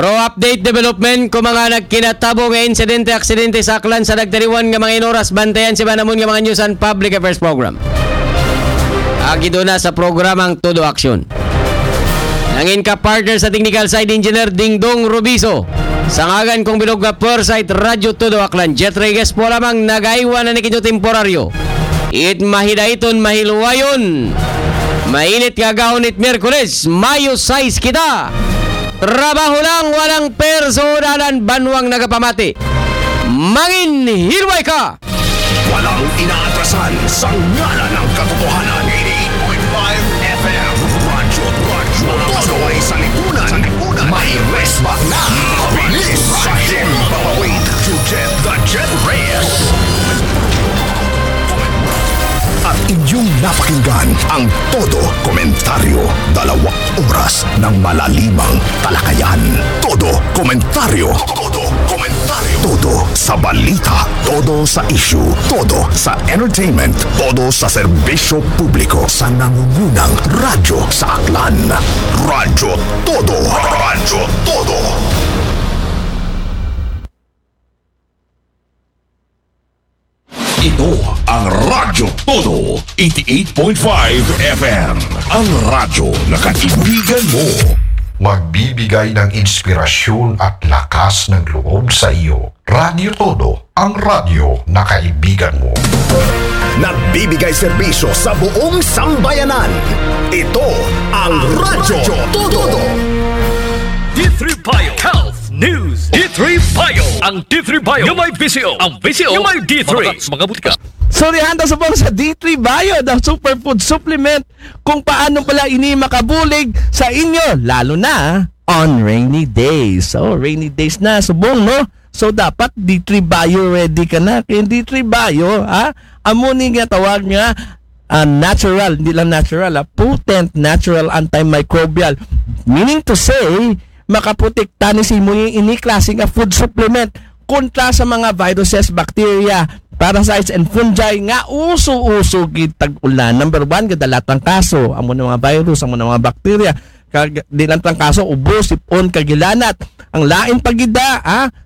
Ro update development kung mga nagkinatabo nga aksidente sa Aklan sa nagtariwan nga mga inoras bantayan si Banamon nga mga News and Public Affairs Program. Agi doon na sa programang Todo Action. Nangin ka partner sa Technical Side Engineer Dingdong Rubiso. Sangagan kong bilog nga Foresight Radio Todo Aklan. Jet Reyes po lamang nagaiwan na nikinyo temporaryo. It mahidaiton mahilwayon. Mainit nga gahon it Miyerkules, Mayo 6 kita. Trabaho lang, walang personalan, banwang nagapamati. Mangin hirway ka! Walang inaatrasan sa ngala ng katotohanan. 88.5 FM Radyo Todo ay sa lipunan. May resback na mabilis sa himpapawid to Jet the Jet Reyes. At inyong napakinggan ang Todo Komentaryo. 2 oras ng malalimang talakayan. Todo Komentaryo. Todo Komentaryo. Todo sa balita. Todo sa issue. Todo sa entertainment. Todo sa serbisyo publiko. Sa nangungunang radyo sa Aklan. Radyo Todo. Radyo Todo. Ito ang Radyo Todo, 88.5 FM. Ang radyo na kaibigan mo. Magbibigay ng inspirasyon at lakas ng loob sa iyo. Radyo Todo, ang radyo na kaibigan mo. Nagbibigay serbisyo sa buong sambayanan. Ito ang Radyo Todo. D3 Bio Health News. D3 Bio. Ang D3 Bio yung may VCO. Ang VCO yung may D3. Mga butika. Sorryhanda sa sa D3 Bio, the superfood supplement kung paano pala ini makabulig sa inyo, lalo na on rainy days. So, rainy days na, subong, no? So, dapat D3 Bio ready ka na. Kaya D3 Bio, amuni nga tawag nga, natural, hindi lang natural, potent natural antimicrobial. Meaning to say, makaprotekta ni si mo yung ini-klase nga food supplement kontra sa mga viruses, bacteria, parasites, and fungi nga uso-uso gitag ulan. Number 1, kadalatang kaso. Amo ng mga virus, amo ng mga bacteria. Kadilatang kaso, ubo, sipon, kagilanat. Ang lain pagida,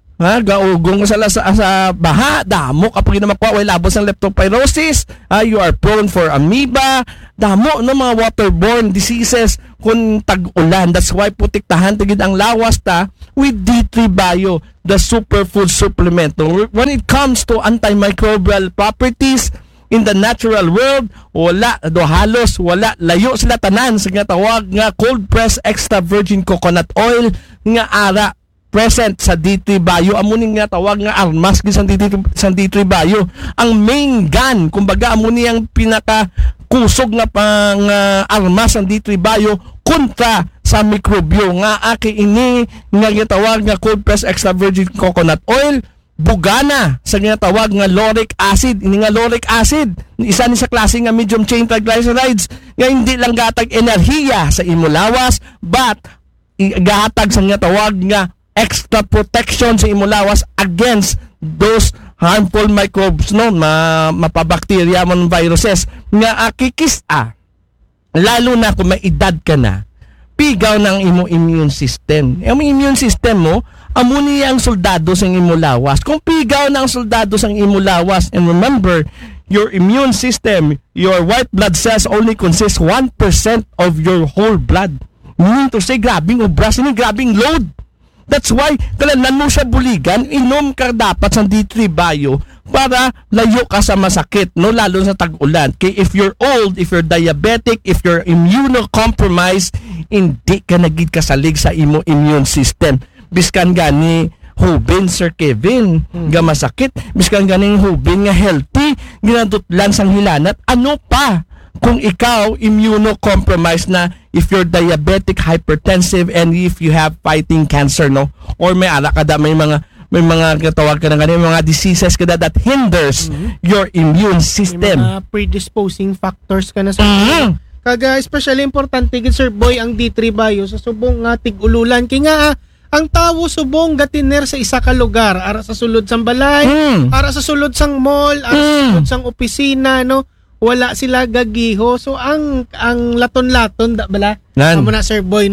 gaugong sa baha, damo kapag makuha, way labos ng leptospirosis, you are prone for amoeba, damo no mga waterborne diseases kung tag-ulan. That's why putiktahan tigid ang lawas ta with D3 Bio, the superfood supplement. When it comes to antimicrobial properties in the natural world, wala do halos wala, layo sila tanan sa nga tawag nga cold press extra virgin coconut oil nga ara present sa D3 Bio. Amunin nga tawag nga armas sa D3 Bio. Ang main gun, kumbaga amunin ang pinaka kusog nga pang armas ng D3 Bio kontra sa mikrobyo nga aki ini nga tawag nga cold press extra virgin coconut oil, bugana sa nga tawag nga lauric acid. Ini nga lauric acid, isa ni sa klase nga medium chain triglycerides nga hindi lang gatag enerhiya sa imo lawas, but gahatag sa nga tawag nga extra protection sa imulawas against those harmful microbes, no, mapabakterya mon viruses nga akikis-a. Lalo na kung may edad ka na, pigaw ng imo immune system. Ang immune system mo, amuni ang soldado sa imulawas. Kung pigaw ng soldado sa imulawas, and remember, your immune system, your white blood cells only consist 1% of your whole blood. Meaning to say, grabing obras, grabing load. That's why, kailangan mo siya buligan, inom ka dapat sa D3 Bio para layo ka sa masakit, no? Lalo sa tag-ulan. Kaya if you're old, if you're diabetic, if you're immunocompromised, hindi ka nagid kasalig sa imo immune system. Biskan gani hubin, Sir Kevin, nga masakit. Biskan gani hubin nga healthy, ginadutlan sang hilanat. Ano pa? Kung ikaw immunocompromised na, if you're diabetic, hypertensive, and if you have fighting cancer, no, or may ala ka da, may mga katawag ka na ganun, mga diseases ka da that hinders your immune system. May mga predisposing factors ka na sa kaga especially importante gid Sir Boy ang D3 Bio sa subong nga tig-ululan kay nga ang tawo subong gatiner sa isa ka lugar, ara sa sulod sang balay, ara sa sulod sang mall, ara sa sulod sang opisina, no, wala sila gagiho. So ang laton-laton da bala amo na Sir Boy, no,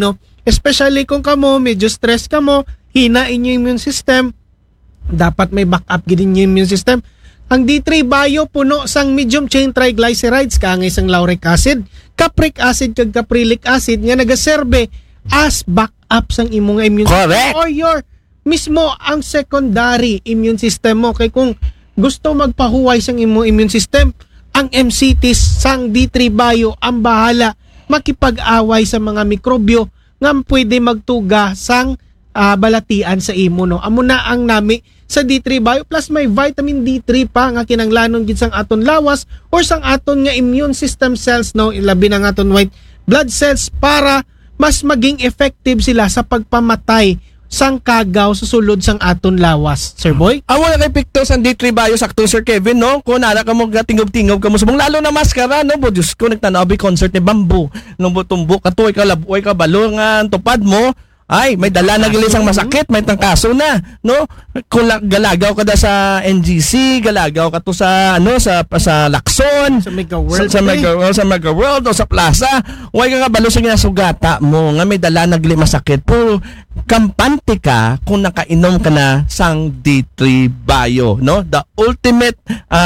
especially kung kamo medyo stress kamo, hina inyo immune system, dapat may backup gid inyo immune system. Ang D3 Bio puno sang medium chain triglycerides kaangay sang lauric acid, capric acid kag caprylic acid nga nagaserbe as backup sang imong immune Correct. system or your mismo ang secondary immune system mo. Kay kung gusto magpahuway sang imong immune system, ang MCTs sang D3 Bio ang bahala makipag-away sa mga mikrobyo nga pwede magtuga sang balatian sa imo, no. Amo na ang nami sa D3 Bio, plus may vitamin D3 pa nga kinanglanon gid sang aton lawas or sang aton nga immune system cells, no, ilabi na nga aton white blood cells para mas maging effective sila sa pagpamatay sang kagaw sa sulod sang aton lawas, Sir Boy. Amo na kay Pictos ang D3 Bio sakto Sir Kevin, no? Kung nara ka mo tingog-tingog ka mo subong lalo na maskara, no? Bo Diyos ko nagtanaw bi concert ni Bamboo. Nung tumbok ka tuoy ka labuoy ka balo nga tupad mo. Ay, may dala na gilis ang masakit, may tangkaso na, no? Kung galagaw ka da sa NGC, galagaw ka to sa sa Lacson, Sa Mega World, sa Mega World o sa Plaza, way ka balo sa ginasugata mo nga may dala na gili masakit. Puro kampante ka kung nakainom ka na sang D3 Bio, no? The ultimate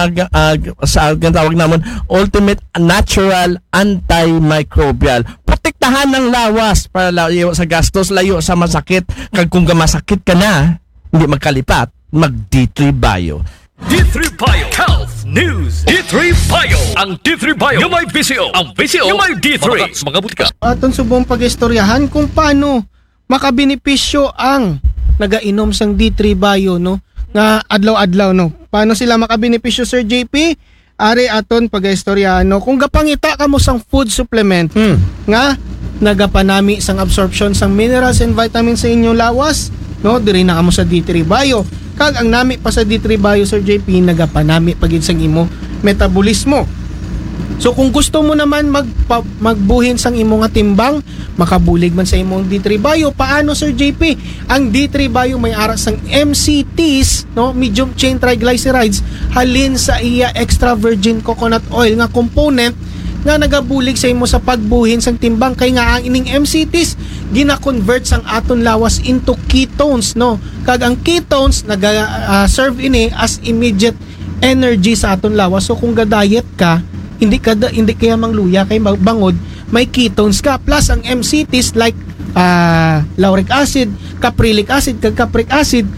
sa tawag namon, ultimate natural antimicrobial. Protektahan ng lawas para layo sa gastos, layo sa masakit. Kag kung masakit ka na, hindi magkalipat, mag D3 Bio. D3 Bio Health News. D3 Bio. Ang D3 Bio yung may VCO. Ang VCO yung may D3. Mga butika. Aton subong pag-istoryahan kung paano makabenepisyo ang nagainom sang D3 Bio, no, nga adlaw-adlaw, no. Paano sila makabenepisyo, Sir JP? Ari aton pag-istoryahan, no. Kung gapangita ka mo sang food supplement nga nagapanami sang absorption sang minerals and vitamins sa inyong lawas, no, diri na kamo sa D3 Bio. Kag ang nami pa sa D3 Bio, Sir JP, nagapanami pagid sang imo metabolismo. So kung gusto mo naman magbuhin sang imo nga timbang, makabulig man sa imong D3 Bio, paano, Sir JP? Ang D3 Bio may ara sang MCTs, no, medium chain triglycerides, halin sa iya extra virgin coconut oil nga component nga nagabulig sa imo sa pagbuhin sang timbang. Kay nga ang ining MCTs gina-convert sang aton lawas into ketones, no. Kag ang ketones serve ini as immediate energy sa aton lawas. So kung ga-diet ka, hindi kaya mangluya kay bangod, may ketones ka, plus ang MCTs like lauric acid, caprylic acid, kag capric acid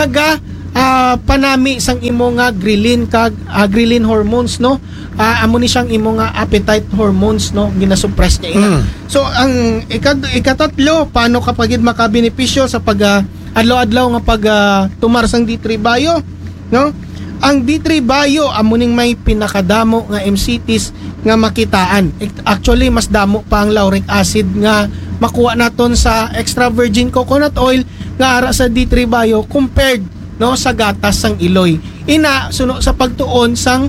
panami sang imo nga ghrelin kag ghrelin hormones, no. Amo ni siyang imo nga appetite hormones, no, ginasuppress niya ina. So ang ikatatlo, paano kapag makabenepisyo sa pag adlaw-adlaw nga pag tumar sang D3 Bio, no? Ang D3 Bio amo ning may pinakadamo nga MCTs nga makitaan. Actually mas damo pa ang lauric acid nga makuha naton sa extra virgin coconut oil nga ara sa D3 Bio compared, no, sa gatas sang iloy. Ina suno sa pagtuon sang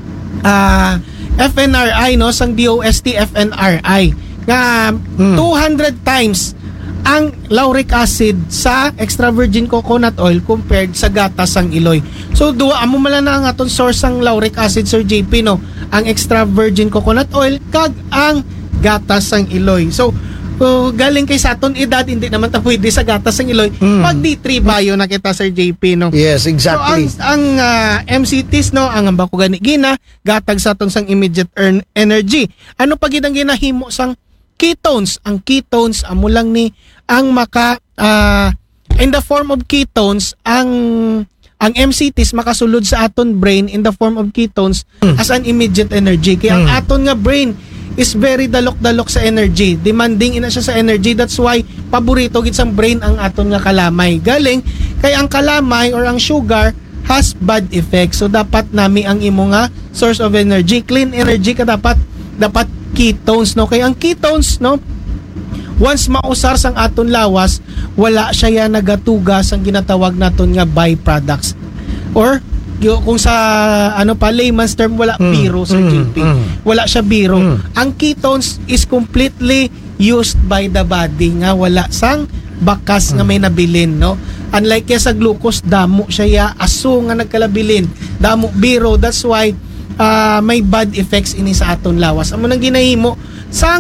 FNRI, no, sang DOST FNRI nga 200 times ang lauric acid sa extra virgin coconut oil compared sa gatas sang iloy. So duwa amo mala na ang aton source sang lauric acid, Sir JP, no, ang extra virgin coconut oil kag ang gatas sang iloy. So galing kay sa aton edad, hindi naman ta pwede sa gatas sang iloy. Pag D3 Bio na kita, Sir JP, no. Yes, exactly. So ang MCTs, no, ang ambako gani gina gatag sa aton sang immediate energy. Ano pa gid ang ginahimo sang ketones? Ang ketones amo lang ni ang maka in the form of ketones, ang MCTs makasulod sa aton brain in the form of ketones as an immediate energy. Kaya ang aton nga brain is very dalok-dalok sa energy. Demanding ina siya sa energy. That's why paborito gid sang brain ang aton nga kalamay. Galing kay ang kalamay or ang sugar has bad effects. So dapat nami ang imo nga source of energy, clean energy ka dapat ketones, no. Kay ang ketones, no, once mausar sang aton lawas, wala siya nagatuga sang ginatawag naton nga byproducts. Or kung sa layman's term, wala biro, Sir JP. Wala siya biro. Ang ketones is completely used by the body nga wala sang bakas nga may nabilin, no. Unlike kaya sa glucose, damo siya aso nga nagkalabilin, damo biro. That's why may bad effects ini sa aton lawas. Amo nang ginahimo sang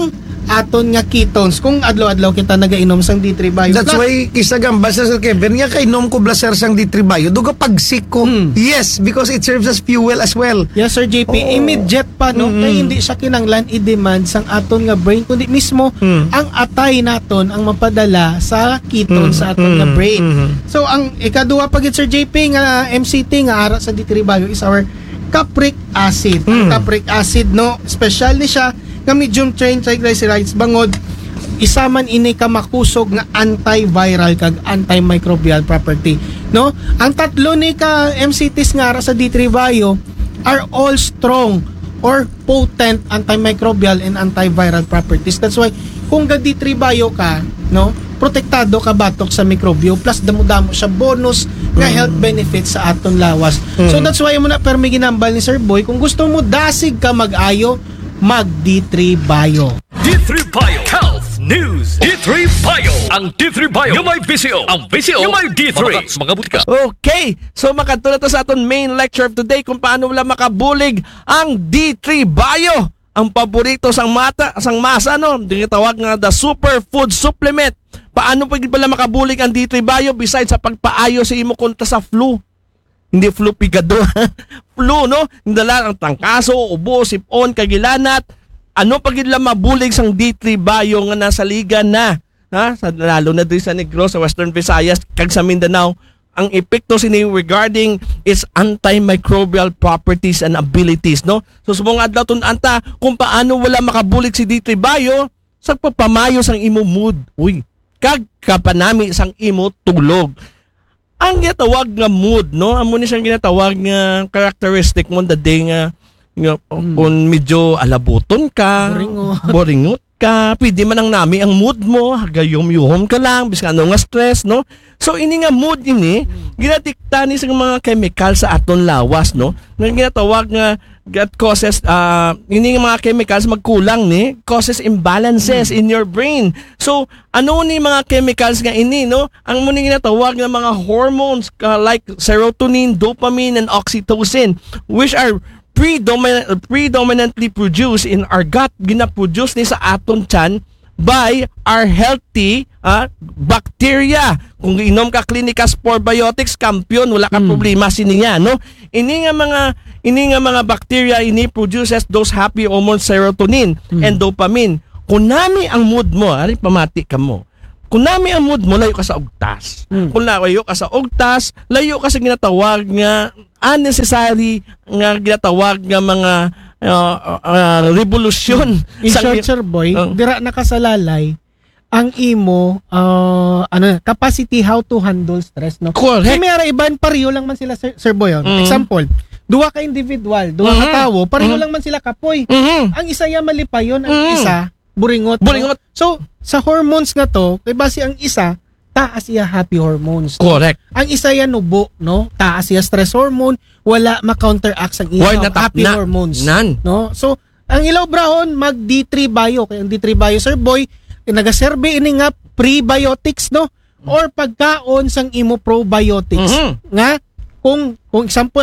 aton nga ketones kung adlaw-adlaw kita nagainom sang D3 Bio. That's why kisagam basta sa Kevin nga kay nom ko blaser sang D3 Bio duga pagsik ko. Yes, because it serves as fuel as well. Yes, Sir JP. Immediate pa, no? Kaya hindi siya kinanglan i-demand sang aton nga brain, kundi mismo ang atay naton ang mapadala sa ketones sa aton nga brain. So, ang ikaduha pa gid Sir JP nga MCT nga ara sa D3 Bio is our capric acid. Ang capric acid, no? Special ni siya nga medium chain triglycerides bangod isa man ini ka makusog nga antiviral kag antimicrobial property, no? Ang tatlo ni ka MCTs nga ara sa D3 Bio are all strong or potent antimicrobial and antiviral properties. That's why kung ga D3 Bio ka, no, protektado ka batok sa mikrobyo plus damo-damo siya bonus nga health benefits sa aton lawas. So that's why mo na permi ginambal ni Sir Boy kung gusto mo dasig ka mag-ayo mag D3 Bio. D3 Bio Health News. D3 Bio. Ang D3 Bio yung may VCO. Ang VCO yung may D3. Mga butika. Okay, so makatulad to sa aton main lecture of today kung paano wala makabulig ang D3 Bio. Ang paborito sang masa, no? Tinatawag nga the superfood supplement. Paano pala makabulig ang D3 Bio besides sa pagpaayo sa imo kontra sa flu? Hindi flu pigado. Flu, no? Hindala ang tangkaso, ubo, sipon, kagilanat. Ano pagidla mabulig sang D3 Bio nga nasa liga na? Ha? Lalo na din sa Negros, sa Western Visayas, kag sa Mindanao. Ang epekto sini regarding its antimicrobial properties and abilities, no? So subong adlaw anta kung paano wala makabulig si D3 Bio sa pagpamayo sang imo mood. Uy, kag kapanami sang imo tulog. Ang ginatawag nga mood, no? Amo ni siyang ginatawag nga characteristic mo the day nga kung medyo alabuton ka, boringot ka, pwede man ang nami ang mood mo, gayom-yuhom ka lang, bis ano nga stress, no? So ini nga mood ini, ginatikta ni sa mga chemical sa aton lawas, no? Nga ginatawag nga that causes ini nga mga chemicals magkulang ni causes imbalances in your brain. So ano ni mga chemicals nga ini, no? Ang muna ginatawag nga mga hormones like serotonin, dopamine and oxytocin which are predominantly produced in our gut, ginaproduce ni sa aton tiyan by our healthy bacteria. Kung inom ka Clinicas Probiotics, kampiyon, wala ka problema siniya, no? Ini nga mga bacteria ini produces those happy hormones serotonin and dopamine. Kung nami ang mood mo, pamati ka mo. Kung nami ang mood mo, layo ka sa ugtas. Kung layo ka sa ugtas, layo ka sa ginatawag nga unnecessary nga ginatawag nga mga revolusyon. In short, Sir Boy, dira nakasalalay ang imo capacity how to handle stress, no? Correct. Kaya may iban pareho lang man sila, Sir Boy. Example, duwa ka individual, duwa ka tawo, pareho lang man sila kapoy. Ang isa ya malipayon, ang isa buringot. Buringot. No? So, sa hormones nga to, kay base ang isa taas iya happy hormones. Correct. Ang isa yan nubo, no? Taas iya stress hormone, wala ma-counteract ang iya happy hormones. No? So, ang ilaw brahon mag D3 Bio. Kaya ang D3 Bio, Sir Boy, nagasurvey ini nga prebiotics, no? Or pagkaon sang imo probiotics. Nga kung example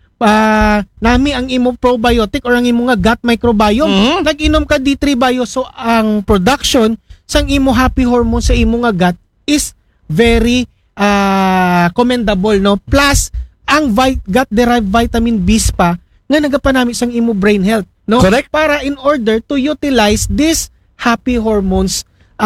nami ang imo probiotic or ang imo nga gut microbiome, nag-inom ka D3 Bio, so ang production sang imo happy hormone sa imo nga gut is very commendable, no? Plus ang gut-derived vitamin B pa nga nagapanami sang imo brain health, no? Correct. Para in order to utilize this happy hormones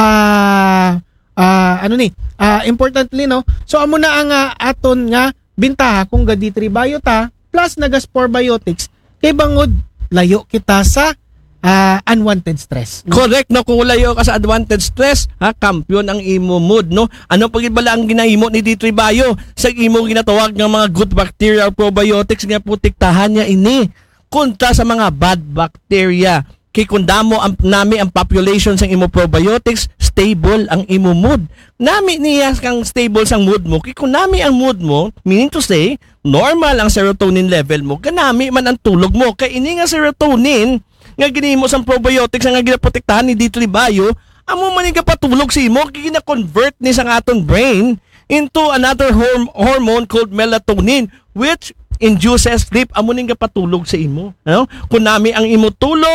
importantly, no? So amo na ang aton nga bintaha kung ga D3 Bio ta plus nagas probiotics kay bangod layo kita sa unwanted stress. No? Correct, no? Kung layo ka sa unwanted stress, kampiyon ang imo mood, no? Ano pagid bala ang ginahimo ni D3 Bio sa imo ginatawag nga mga good bacteria or probiotics nga protektahan niya ini kontra sa mga bad bacteria. Kay kung damo nami ang population sang imo probiotics, stable ang imo mood. Nami niya kang stable sang mood mo. Kay kung nami ang mood mo, meaning to say, normal ang serotonin level mo, kanami man ang tulog mo. Kay ini nga serotonin nga ginimo sang probiotics nga ginaprotektahan ni D3 Bio, amo man nga patulog si imo, gina-convert ni sang aton brain into another hormone called melatonin which induces sleep. Amo ning patulog sa imo, no? Kung nami ang imo tulog,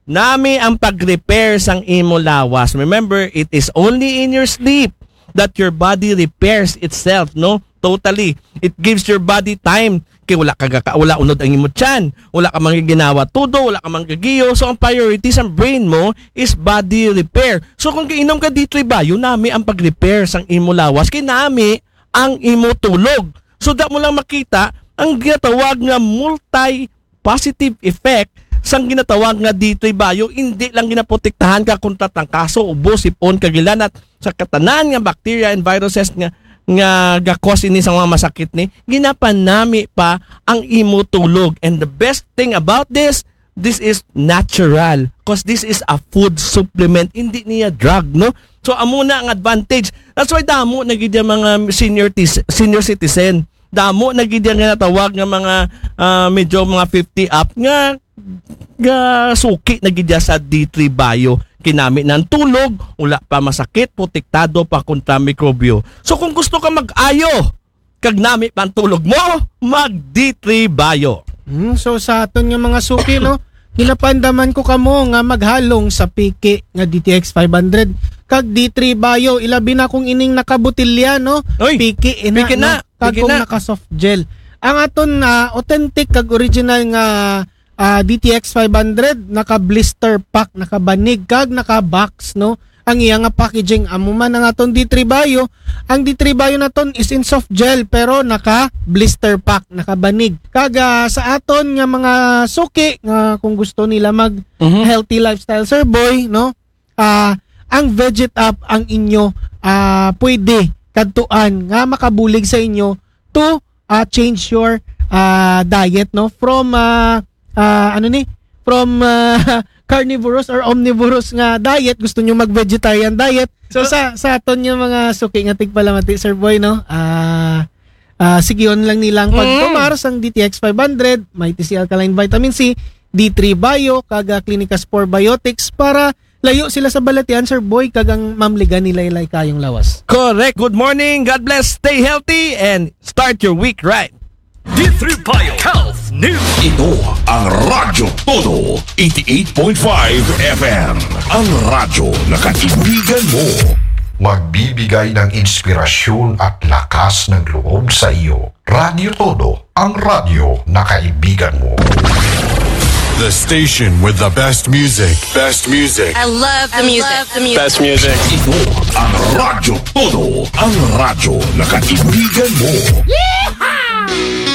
nami ang pag-repair sang imo lawas. Remember, it is only in your sleep that your body repairs itself, no? Totally. It gives your body time. Kaya wala unod ang imo tiyan. Wala ka manggiginawa tudo, wala ka manggigiyo. So, ang priority sa brain mo is body repair. So, kung kainom ka D3 Bio, nami ang pag-repair sang imo lawas. Kinami ang imo tulog. So, da mo lang makita ang ginatawag nga multi-positive effect sang ginatawag nga D3 Bio. Hindi lang ginaprotektahan ka kontra tangkaso, ubo, sipon, kagilan at sa katanan nga bacteria and viruses nga gakos ini sa mga masakit ni, ginapanami pa ang imo tulog. And the best thing about this is natural because this is a food supplement, hindi niya drug, no? So amo na ang advantage. That's why damo nagid mga senior citizen, damo nagid nga natawag nga mga medyo mga 50 up nga suki nagid sa D3 Bio. Kinami ng tulog, wala pa masakit, protektado pa kontra mikrobyo. So kung gusto ka mag-ayo, kag nami pa ang tulog mo, mag D3 Bio. So sa aton nga mga suki, no, ginapandaman ko kamo nga maghalong sa piki nga DTX 500 kag D3 Bio, ilabi na kung ining nakabutilya, no? Oy, piki piki na, kag piki kung na. naka soft gel. Ang aton authentic kag original nga DTX 500 naka blister pack, naka banig kag naka box, no? Ang iya nga packaging amo man ang aton D3 Bio. Ang D3 Bio naton is in soft gel pero naka blister pack, naka banig. Kag sa aton nga mga suki nga kung gusto nila mag healthy lifestyle, Sir Boy, no? Ang Veget Up ang inyo pwede kadtuan nga makabulig sa inyo to change your diet, no? From from carnivorous or omnivorous nga diet, gusto nyo mag-vegetarian diet. So sa aton yung mga suki nga tigpalamati, Sir Boy, no? Sigiyon lang nilang pagtumar sang DTX 500, may TC Alkaline Vitamin C, D3 Bio, kaga Clinica Spore Biotics para layo sila sa balatian, Sir Boy, kagang mamligan nila ilay kayong lawas. Correct. Good morning. God bless. Stay healthy and start your week right. D3 Bio Health News. Ito ang Radyo Todo 88.5 FM. Ang radyo na kaibigan mo. Magbibigay ng inspirasyon at lakas ng loob sa iyo. Radyo Todo, ang radyo na kaibigan mo. The station with the best music. Best music. I love the music. Best music. Ito ang Radyo Todo, ang radyo na kaibigan mo.